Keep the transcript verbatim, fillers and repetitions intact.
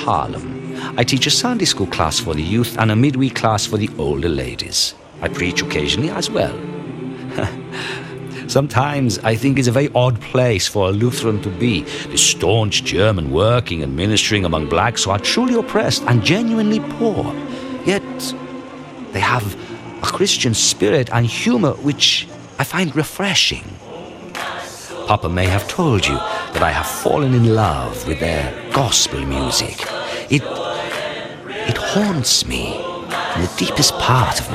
Harlem. I teach a Sunday school class for the youth and a midweek class for the older ladies. I preach occasionally as well. Sometimes I think it's a very odd place for a Lutheran to be, the staunch German working and ministering among blacks who are truly oppressed and genuinely poor. Yet they have a Christian spirit and humor which I find refreshing. Papa may have told you that I have fallen in love with their gospel music. It, it haunts me in the deepest part of